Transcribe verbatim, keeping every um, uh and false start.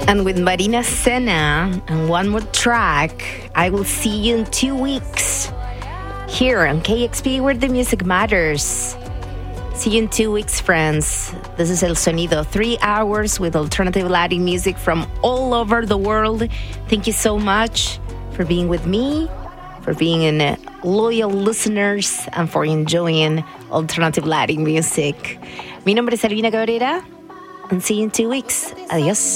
And with Marina Sena and one more track, I will see you in two weeks here on K X P, where the music matters. See you in two weeks, friends. This is El Sonido, three hours with alternative Latin music from all over the world. Thank you so much for being with me, for being in loyal listeners, and for enjoying alternative Latin music. Mi nombre es Albina Cabrera, and see you in two weeks. Adiós.